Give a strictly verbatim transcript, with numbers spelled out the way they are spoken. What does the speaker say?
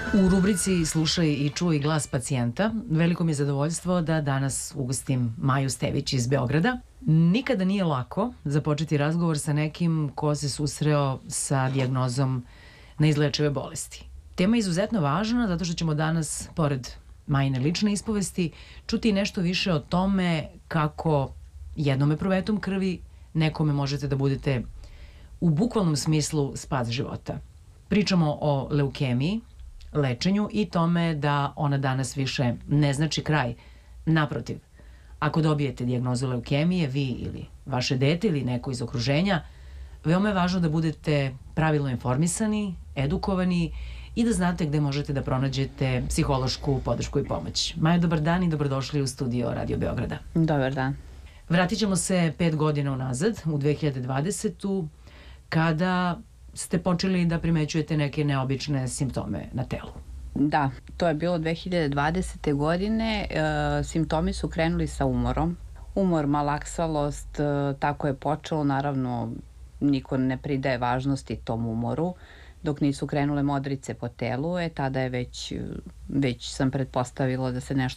U rubrici Slušaj i čuj glas pacijenta veliko mi je zadovoljstvo da danas ugostim Maju Stević iz Beograda. Nikada nije lako započeti razgovor sa nekim ko se susreo sa dijagnozom neizlečive bolesti. Tema je izuzetno važna zato što ćemo danas, pored Majine lične ispovesti, čuti nešto više o tome kako jednome provetom krvi nekome možete da budete u bukvalnom smislu spas života. Pričamo o leukemiji, lečenju i tome da ona danas više ne znači kraj. Naprotiv, ako dobijete dijagnozu leukemije, vi ili vaše dete ili neko iz okruženja, veoma je važno da budete pravilno informisani, edukovani i da znate gde možete da pronađete psihološku podršku i pomoć. Maja, dobar dan i dobrodošli u studio Radio Beograda. Dobar dan. Vratit ćemo se pet godina unazad, u dve hiljade dvadesetu, kada ste počeli da primećujete neke neobične simptome na telu. Da, to je bilo dve hiljade dvadesete godine. E, simptomi su krenuli sa umorom. Umor, malaksalost, e, tako je počelo. Naravno, niko ne pridaje važnosti tom umoru. Dok nisu krenule modrice po telu, e, tada je već, već sam pretpostavila da se nešto